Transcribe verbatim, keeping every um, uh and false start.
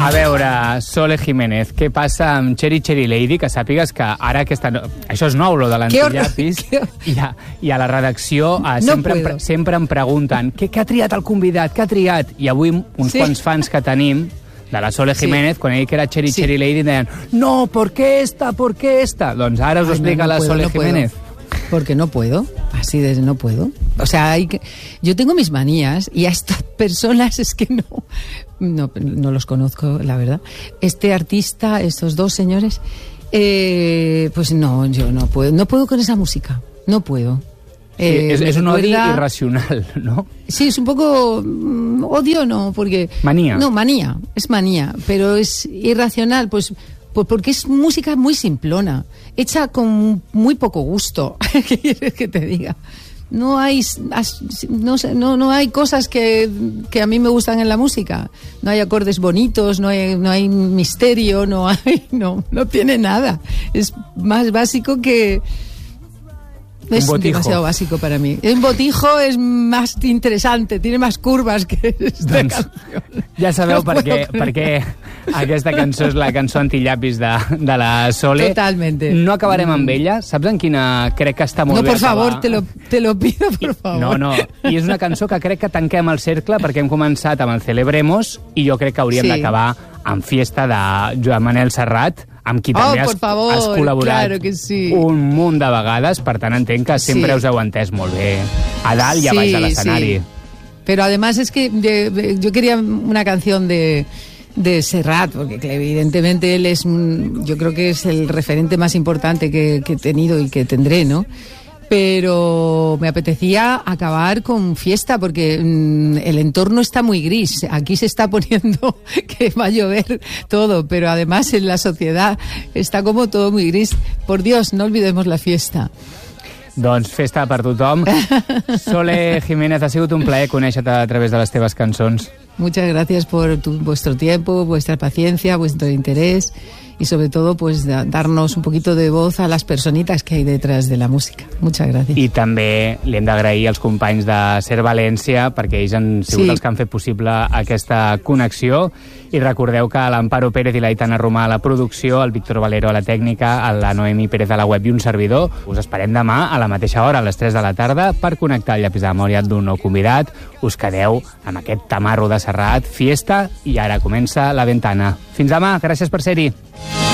A veure, Sole Jiménez, què passa amb Cherry Cherry Lady? Que sàpigues que ara aquesta... No... Això és nou, lo de l'antillapis. I, a, I a la redacció eh, no sempre, em, sempre em pregunten què, què ha triat el convidat, què ha triat? I avui uns sí. quants fans que tenim de la Sole Jiménez, sí. quan ell que era Cherry sí. Cherry Lady, deien no, ¿por qué esta? ¿Por qué esta? Doncs ara us ho explica no, no la puedo, Sole no Jiménez. Puedo. Porque no puedo, así de no puedo. O sea, hay que, yo tengo mis manías y a estas personas es que no, no, no los conozco, la verdad. Este artista, estos dos señores, eh, pues no, yo no puedo, no puedo con esa música, no puedo. Sí, eh, es, es un odio irracional, ¿no? Sí, es un poco mm, odio, no, porque... Manía. No, manía, es manía, pero es irracional, pues... porque es música muy simplona, hecha con muy poco gusto. ¿Qué quieres que te diga? No hay, no, no, no hay cosas que, que a mí me gustan en la música. No hay acordes bonitos, no hay, no hay misterio, no hay, no, no tiene nada. Es más básico que... Es demasiado básico para mí. Un botijo és més interessant, tiene més curves que esta doncs, canció. Ja sabeu no per, què, per què aquesta cançó és la cançó antillapis de, de la Sole. Totalmente. No acabarem amb ella. Saps en quina crec que està molt no, bé por favor, te lo, te lo pido, por favor. No, no. I és una cançó que crec que tanquem el cercle perquè hem començat amb el Celebremos i jo crec que hauríem sí. d'acabar amb Fiesta de Joan Manel Serrat, amb qui també oh, has, favor, has col·laborat claro que sí. un munt de vegades, per tant entenc que sempre sí. us heu entès molt bé a dalt i a baix de l'escenari. Sí. Pero además es que de, yo quería una canción de, de Serrat, porque evidentemente él es, yo creo que es el referente más importante que, que he tenido y que tendré, ¿no? Pero me apetecía acabar con Fiesta porque mmm, el entorno está muy gris. Aquí se está poniendo que va a llover todo, pero además en la sociedad está como todo muy gris. Por Dios, no olvidemos la fiesta. Doncs festa per tothom. Sole Jiménez, ha sigut un plaer conèixer-te a través de les teves cançons. Muchas gracias por tu, vuestro tiempo, vuestra paciencia, vuestro interés y sobre todo pues da, darnos un poquito de voz a las personitas que hay detrás de la música. Muchas gracias. I també li hem d'agrair als companys de Ser València perquè ells han sigut sí. els que han fet possible aquesta connexió. I recordeu que l'Amparo Pérez i l'Aitana Romà a la producció, el Víctor Valero a la tècnica, la Noemi Pérez a la web i un servidor. Us esperem demà a la mateixa hora, a les tres de la tarda, per connectar el llapis de memòria d'un nou convidat. Us quedeu amb aquest tamarro de Serrat, Fiesta, i ara comença La Ventana. Fins demà, gràcies per ser-hi.